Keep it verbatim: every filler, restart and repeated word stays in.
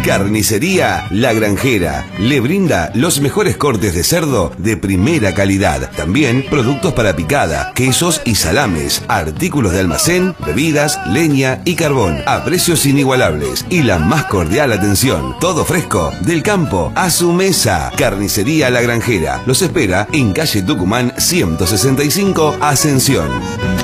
Carnicería La Granjera le brinda los mejores cortes de cerdo de primera calidad. También productos para picada, quesos y salames, artículos de almacén, bebidas, leña y carbón a precios inigualables y la más cordial atención. Todo fresco, del campo a su mesa. Carnicería La Granjera los espera en calle Tucumán ciento sesenta y cinco, Ascensión.